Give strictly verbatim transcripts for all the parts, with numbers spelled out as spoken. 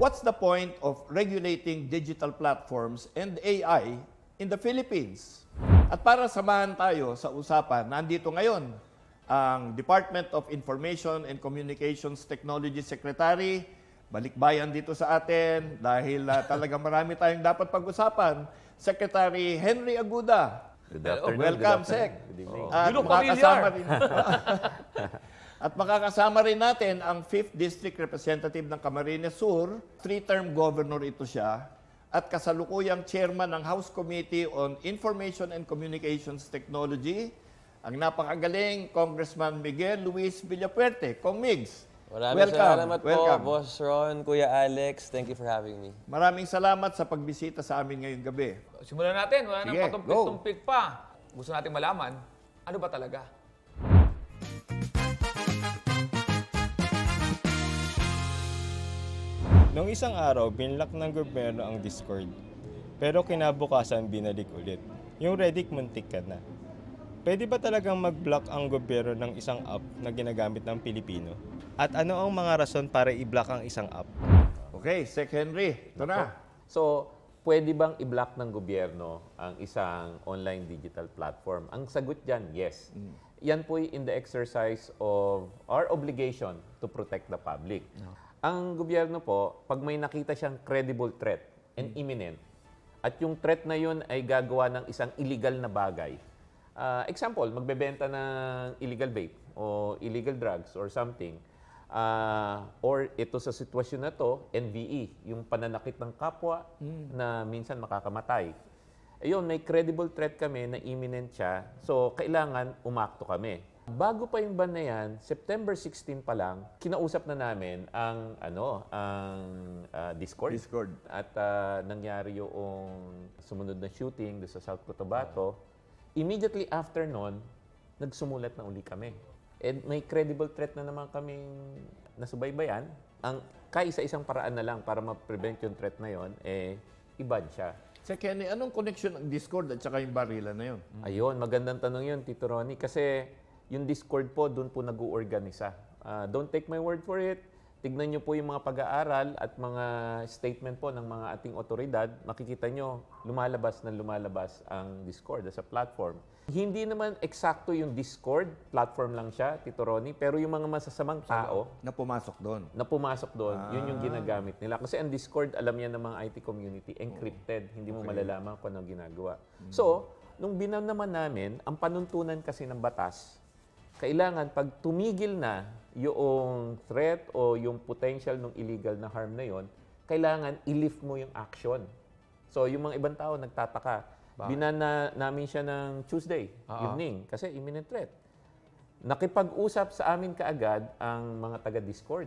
What's the point of regulating digital platforms and A I in the Philippines? At para samahan tayo sa usapan, nandito ngayon ang Department of Information and Communications Technology Secretary, balikbayan dito sa atin dahil uh, talaga marami tayong dapat pag-usapan, Secretary Henry Aguda. Good afternoon. Welcome, Good afternoon. Sec. Good evening. At You look makakasama familiar. rin, at makakasama rin natin ang fifth District Representative ng Camarines Sur. Three-term governor ito siya. At kasalukuyang chairman ng House Committee on Information and Communications Technology, ang napakagaling Congressman Miguel Luis Villapuerte. Kong Migs, Maraming welcome. salamat welcome. po, Boss Ron, Kuya Alex. Thank you for having me. Maraming salamat sa pagbisita sa amin ngayong gabi. Simulan natin. Wala nang Sige, patumpik-tumpik pa. Gusto natin malaman, ano ba talaga? Noong isang araw, binlock ng gobyerno ang Discord. Pero kinabukasan binalik ulit. Yung Reddit muntik ka na. Pwede ba talagang mag-block ang gobyerno ng isang app na ginagamit ng Pilipino? At ano ang mga rason para i-block ang isang app? Okay, Sec Henry, ito na. So, pwede bang i-block ng gobyerno ang isang online digital platform? Ang sagot dyan, yes. Yan po in the exercise of our obligation to protect the public. Ang gobyerno po, pag may nakita siyang credible threat and imminent, at yung threat na yun ay gagawa ng isang illegal na bagay. Uh, example, magbebenta ng illegal vape o illegal drugs or something. Uh, or ito sa sitwasyon na to, N V E, yung pananakit ng kapwa na minsan makakamatay. Ayun, may credible threat kami na imminent siya, so kailangan umakto kami. Bago pa yung ban na yan, September sixteen pa lang, kinausap na namin ang ano, ang uh, Discord. Discord. At uh, nangyari yung sumunod na shooting doon sa South Cotabato. Immediately after nun, nagsumulat na uli kami. And may credible threat na naman kaming nasubaybayan. Ang kaisa-isang paraan na lang para ma-prevent yung threat na yon, eh, iban siya. Sec Henry, anong connection ng Discord at saka yung barila na yun? Ayun, magandang tanong yun, Tito Ronnie. Kasi yung Discord po, doon po nag-uorganisa. Uh, don't take my word for it. Tignan nyo po yung mga pag-aaral at mga statement po ng mga ating otoridad. Makikita nyo, lumalabas na lumalabas ang Discord as a platform. Hindi naman eksakto yung Discord, platform lang siya, Tito Ronnie, pero yung mga masasamang tao Na pumasok doon. na pumasok doon, yun yung ginagamit nila. Kasi ang Discord, alam yan ng mga I T community, encrypted. Hindi mo malalaman kung ano ginagawa. So, nung binan naman namin, ang panuntunan kasi ng batas, kailangan pag tumigil na yung threat o yung potential ng illegal na harm na yon, kailangan i-lift mo yung action. So, yung mga ibang tao nagtataka. Binana namin siya ng Tuesday evening kasi imminent threat. Nakipag-usap sa amin kaagad ang mga taga-Discord.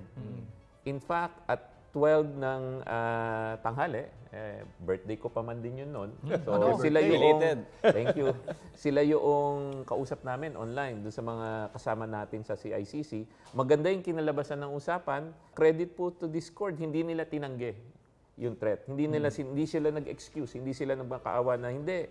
In fact, at twelve ng uh, tanghali, eh, birthday ko pa man din yun noon. So, sila yung, Belated. thank you. Sila yung kausap namin online doon sa mga kasama natin sa C I C C. Maganda yung kinalabasan ng usapan. Credit po to Discord, hindi nila tinanggi yung threat. Hindi nila hindi sila nag-excuse, hindi sila nagmakaawa na hindi.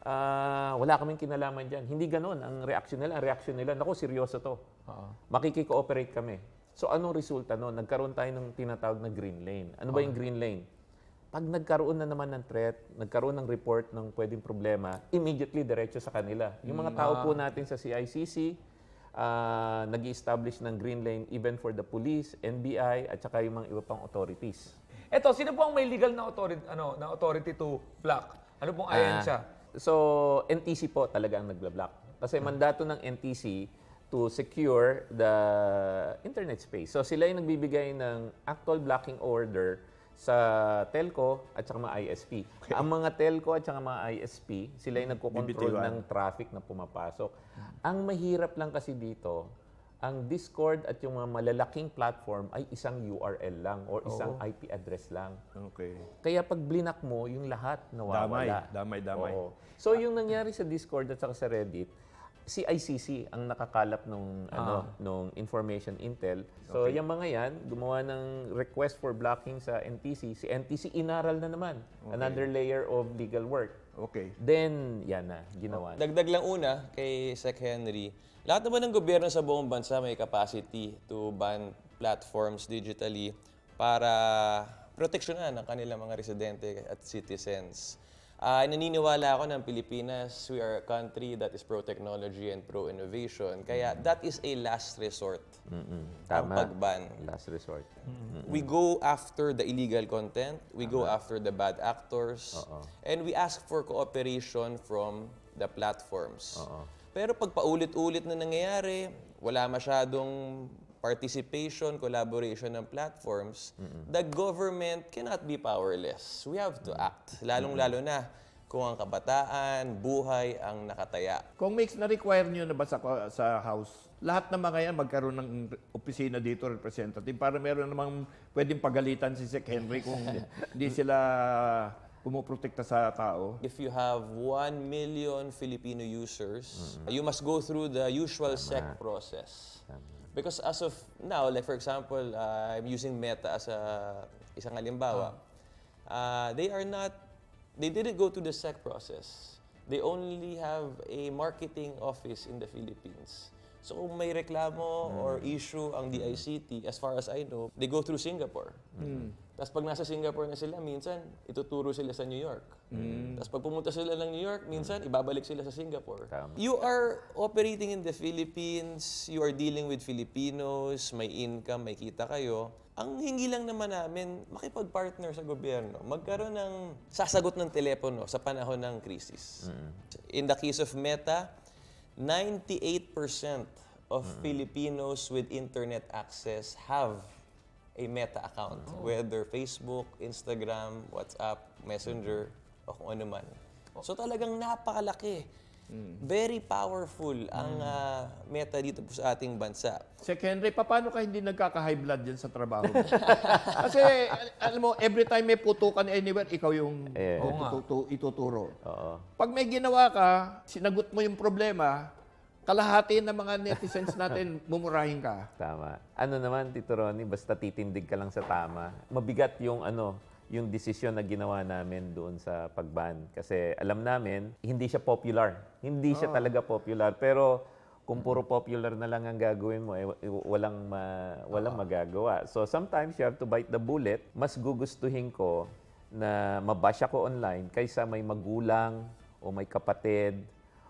Ah, wala kaming kinalaman diyan. Hindi ganoon ang reaction nila. Ang reaction nila, nako seryoso to. Makiki-cooperate kami. So anong resulta noon? Nagkaroon tayo ng tinatawag na green lane. Ano ba yung green lane? Pag nagkaroon na naman ng threat, nagkaroon ng report ng pwedeng problema, immediately diretso sa kanila. Yung mga tao po natin sa C I C C, uh, nag-establish ng green lane even for the police, N B I, at saka yung mga iba pang authorities. Eto, sino po ang may legal na authority, ano, na authority to block? Ano pong ahensya? So, N T C po talaga ang nagla-block. Kasi mandato ng N T C to secure the internet space. So, sila yung nagbibigay ng actual blocking order sa telco at saka mga I S P. Ang mga telco at saka mga I S P, sila yung nagkocontrol Bibitiwan. ng traffic na pumapasok. Ang mahirap lang kasi dito, ang Discord at yung mga malalaking platform ay isang U R L lang or isang I P address lang. Okay. Kaya pag blinak mo, yung lahat nawawala. Damay, damay, damay. Oo. So yung nangyari sa Discord at saka sa Reddit, C I C C ang nakakalap nung ano nung information intel. So yung mga yan, gumawa ng request for blocking sa N T C. Si N T C inaral na naman. Another layer of legal work. Okay. Then, yan na, ginawa na. Dagdag lang una kay Sec Henry, lahat naman ng gobyerno sa buong bansa may capacity to ban platforms digitally para proteksyonan ang kanilang mga residente at citizens. Ah, naniniwala ako ng Pilipinas, we are a country that is pro-technology and pro-innovation. Kaya that is a last resort, ang Tama. pagban. Last resort. We go after the illegal content, we go after the bad actors, and we ask for cooperation from the platforms. Pero pag paulit-ulit na nangyayari, wala masyadong participation, collaboration ng platforms, the government cannot be powerless. We have to act. Lalong-lalo na kung ang kabataan, buhay ang nakataya. Kung mix na-require nyo na ba sa, sa House, lahat ng mga yan magkaroon ng opisina dito, representative, para meron namang pwedeng pagalitan si Sec Henry kung hindi sila pumuprotekta sa tao. If you have one million Filipino users, you must go through the usual S E C process. Because as of now, like for example, uh, I'm using Meta as a isang halimbawa. Uh, they are not, they didn't go to the S E C process. They only have a marketing office in the Philippines. So kung may reklamo or issue ang D I C T, as far as I know, they go through Singapore. Tapos pag nasa Singapore na sila, minsan ituturo sila sa New York. Tapos pag pumunta sila ng New York, minsan ibabalik sila sa Singapore. Tama. You are operating in the Philippines, you are dealing with Filipinos, may income, may kita kayo. Ang hingi lang naman namin, makipag-partner sa gobyerno, magkaroon ng sasagot ng telepono sa panahon ng krisis. In the case of Meta, ninety-eight percent of Filipinos with internet access have a Meta account, whether Facebook, Instagram, WhatsApp, Messenger, o kung ano man. So talagang napakalaki. Very powerful ang ah, Meta dito po sa ating bansa. Sec Henry, paano ka hindi nagkaka-high blood dyan sa trabaho mo? Kasi, al- alam mo, every time may putukan anywhere, ikaw yung Eh. oh, tutu- ituturo. Oo. Pag may ginawa ka, sinagot mo yung problema, kalahati ng mga netizens natin, mumurahin ka. Tama. Ano naman, Tito Ronnie, basta titindig ka lang sa tama. Mabigat yung ano, yung desisyon na ginawa namin doon sa pagban. Kasi alam namin, hindi siya popular. Hindi siya talaga popular. Pero kung puro popular na lang ang gagawin mo, eh, walang, ma, walang magagawa. So sometimes you have to bite the bullet. Mas gugustuhin ko na mabash ako online kaysa may magulang o may kapatid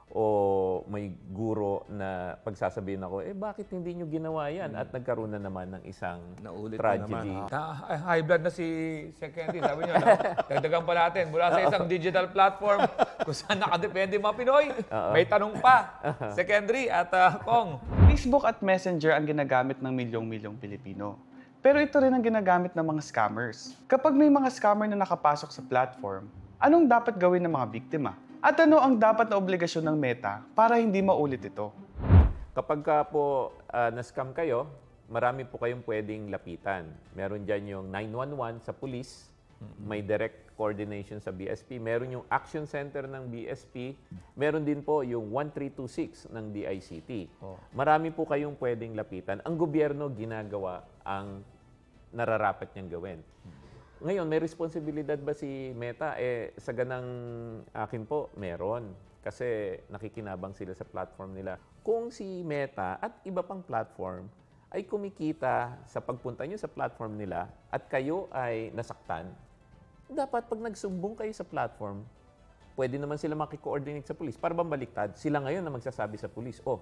o may guro na pagsasabihin ako, eh bakit hindi nyo ginawa yan? At nagkaroon na naman ng isang Naulit na tragedy. naman, Na, ay, high blood na si Sec Henry, sabi niyo, no? Dagdagan pa natin. Mula sa isang digital platform kung saan nakadepende mga Pinoy. May tanong pa, Sec Henry at uh, Kong. Facebook at Messenger ang ginagamit ng milyong-milyong Pilipino. Pero ito rin ang ginagamit ng mga scammers. Kapag may mga scammer na nakapasok sa platform, anong dapat gawin ng mga biktima? At ano ang dapat na obligasyon ng Meta para hindi maulit ito? Kapag ka po ah, na-scam kayo, marami po kayong pwedeng lapitan. Meron dyan yung nine one one sa police, may direct coordination sa B S P, meron yung action center ng B S P, meron din po yung one three two six ng D I C T. Marami po kayong pwedeng lapitan. Ang gobyerno ginagawa ang nararapat niyang gawin. Ngayon, may responsibilidad ba si Meta? Eh, sa ganang akin po, meron. Kasi nakikinabang sila sa platform nila. Kung si Meta at iba pang platform ay kumikita sa pagpunta nyo sa platform nila at kayo ay nasaktan, dapat pag nagsumbong kayo sa platform, pwede naman sila makikoordinate sa police. Para bang baliktad, sila ngayon na magsasabi sa police, oh,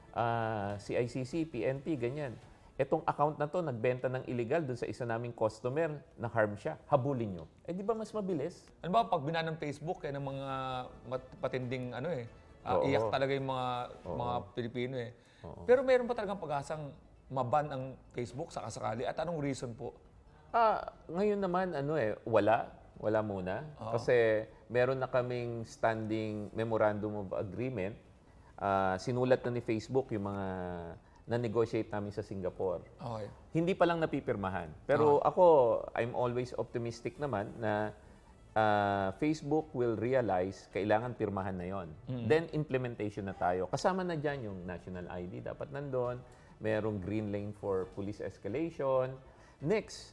ah, C I C C, P N P, ganyan. Etong account na to, nagbenta ng illegal dun sa isa naming customer, na-harm siya, habulin nyo. Eh di ba mas mabilis? Ano ba, pag bina ng Facebook, eh, ng mga mat- patinding, ano eh, ah, Oo. iyak talaga yung mga, mga Pilipino eh. Pero mayroon ba talagang pag-asang maban ang Facebook sa kasakali? At anong reason po? Ah, ngayon naman, ano eh, wala. Wala muna. Kasi meron na kaming standing memorandum of agreement. Ah, sinulat na ni Facebook yung mga na-negotiate namin sa Singapore. Okay. Hindi pa lang napipirmahan. Pero ako, I'm always optimistic naman na ah, Facebook will realize kailangan pirmahan na yon. Then implementation na tayo. Kasama na dyan yung national I D. Dapat nandun. Merong green lane for police escalation. Next,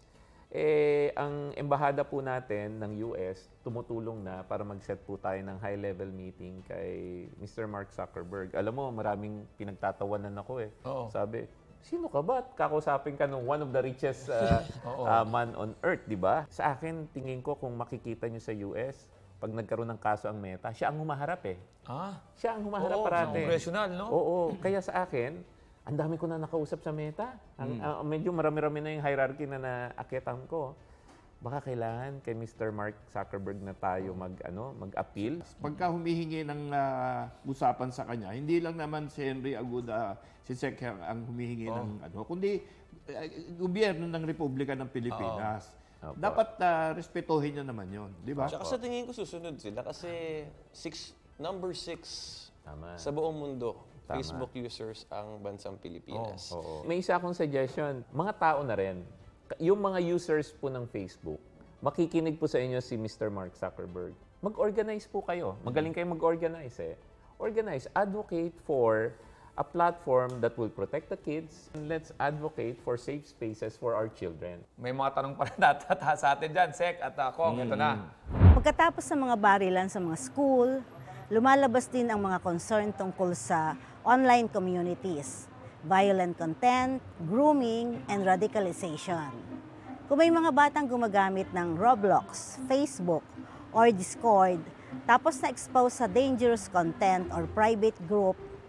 eh, ang embahada po natin ng U S tumutulong na para mag-set po tayo ng high-level meeting kay Mister Mark Zuckerberg. Alam mo, maraming pinagtatawanan ako eh. Oo. Sabi, Sino ka ba? Kakausapin ka ng one of the richest uh, uh, man on earth, di ba? Sa akin, tingin ko kung makikita nyo sa U S, pag nagkaroon ng kaso ang Meta, siya ang humaharap eh. Ah, Siya ang humaharap oo, parate. congressional, no? Oo, kaya sa akin, ang dami ko na nakausap sa Meta. Ang, ah, medyo marami-rami na yung hierarchy na naakitan ko. Baka kailangan kay Mister Mark Zuckerberg na tayo mag ano, mag-appeal. Pagka humihingi ng ah, usapan sa kanya, hindi lang naman si Henry Aguda, si Sec ang humihingi ng ano, kundi eh, gobyerno ng Republika ng Pilipinas. Opo. Dapat ah, respetuhin niya naman 'yon, di ba? Tsaka sa tingin ko susunod sila kasi six, number six Tama. sa buong mundo, Tama. Facebook users ang bansang Pilipinas. Oo. May isa akong suggestion, mga tao na rin, yung mga users po ng Facebook, makikinig po sa inyo si Mister Mark Zuckerberg. Mag-organize po kayo. Magaling kayo mag-organize eh. Organize. Advocate for a platform that will protect the kids. And let's advocate for safe spaces for our children. May mga tanong pa rin natataha sa atin dyan, Sec at uh, Kong. Ito na. Pagkatapos ng mga barilan sa mga school, lumalabas din ang mga concern tungkol sa online communities, violent content, grooming, and radicalization. Kung may mga batang gumagamit ng Roblox, Facebook, or Discord, tapos na-expose sa dangerous content or private group,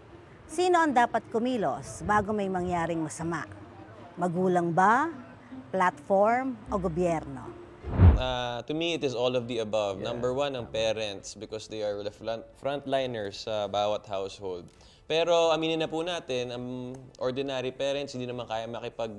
sino ang dapat kumilos bago may mangyaring masama? Magulang ba, platform, o gobyerno? Uh, to me, it is all of the above. Number one, ang parents because they are the front, frontliners sa bawat household. Pero aminin na po natin, ang ordinary parents hindi naman kaya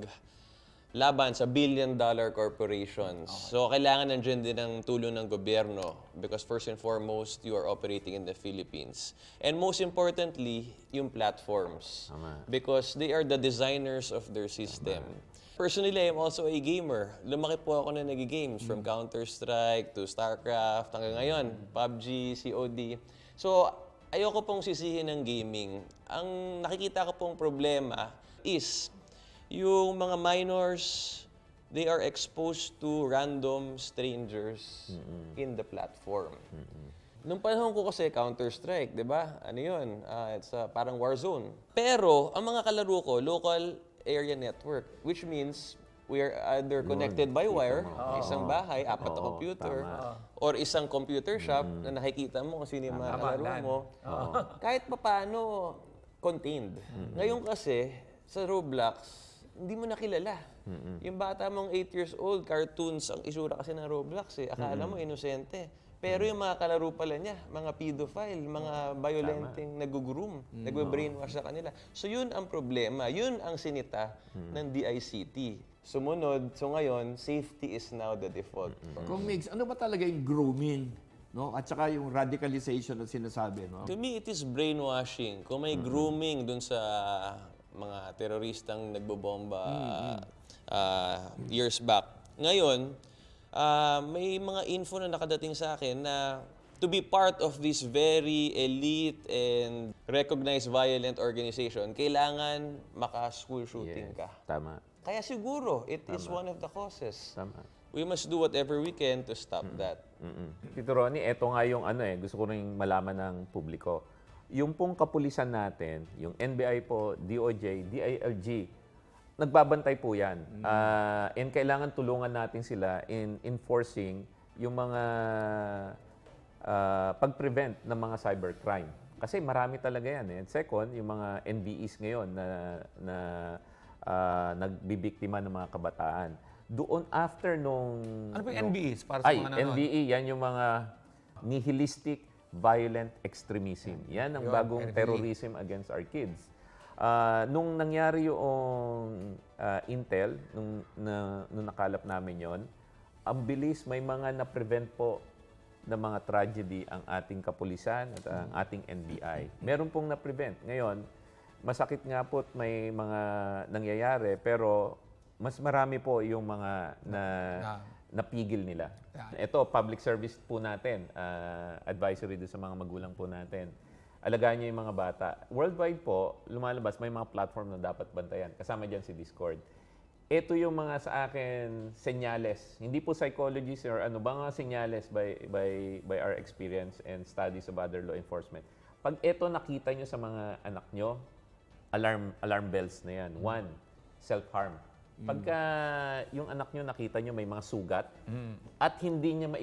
makipaglaban sa billion-dollar corporations. So, kailangan nandiyan din ang tulong ng gobyerno because first and foremost, you are operating in the Philippines. And most importantly, yung platforms. Because they are the designers of their system. Personally, I'm also a gamer. Lumaki po ako na nag-games from Counter-Strike to StarCraft hanggang ngayon, P U B G, C O D. So, ayoko pong sisihin ng gaming. Ang nakikita ko pong problema is yung mga minors, they are exposed to random strangers in the platform. Nung panahon ko kasi Counter-Strike, di ba? Ano yun? Ah, it's a, parang war zone. Pero, ang mga kalaro ko, local area network, which means we are either connected by wire, isang bahay, apat na computer, or isang computer shop na nakikita mo kung sino yung mga kalaro mo. Kahit pa paano, contained. Ngayon kasi, sa Roblox, hindi mo nakilala. Yung bata mong eight years old, cartoons ang isura kasi ng Roblox eh. Akala mo inosente. Pero yung mga kalaro pala niya, mga pedophile, mga violenting nag-groom, nagbe-brainwash sa kanila. So yun ang problema. Yun ang sinita ng D I C T. Sumunod, so ngayon, safety is now the default. Kung mix, ano ba talaga yung grooming? No? At saka yung radicalization na sinasabi, no? To me, it is brainwashing. Kung may grooming dun sa mga teroristang nagbobomba uh, years back. Ngayon, uh, may mga info na nakadating sa akin na to be part of this very elite and recognized violent organization, kailangan maka-school shooting ka. Tama. Kaya siguro, it is one of the causes. Tama. We must do whatever we can to stop that. Mm-mm. Tito Ronnie, eto nga yung ano eh, gusto ko rin malaman ng publiko. Yung pong kapulisan natin, yung N B I po, D O J, D I L G, nagbabantay po yan. Ah, and kailangan tulungan natin sila in enforcing yung mga ah, pag-prevent ng mga cybercrime. Kasi marami talaga yan. Eh. And second, yung mga N B Es ngayon na, na ah, nagbibiktima ng mga kabataan. Doon after nung... Ano po yung N B Es para sa Ay, mga N B E, yan yung mga nihilistic violent extremism. Yan ang Yun, bagong N V E. terrorism against our kids. Ah, nung nangyari yung ah, intel, nung, na, nung nakalap namin yon, ang bilis, may mga na-prevent po na mga tragedy ang ating kapulisan at ang ating N B I. Meron pong na-prevent. Ngayon, masakit nga po at may mga nangyayari, pero mas marami po yung mga na, napigil nila. Ito, public service po natin, ah, advisory doon sa mga magulang po natin. Alagaan niyo yung mga bata. Worldwide po, lumalabas, may mga platform na dapat bantayan. Kasama dyan si Discord. Ito yung mga sa akin senyales. Hindi po psychologist or ano ba mga senyales by, by, by our experience and studies of other law enforcement. Pag ito nakita nyo sa mga anak nyo, alarm, alarm bells na yan. One, self-harm. Pagka yung anak nyo nakita nyo may mga sugat at hindi niya